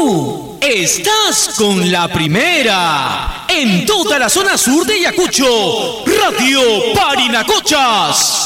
Tú estás con la primera en toda la zona sur de Ayacucho, Radio Parinacochas.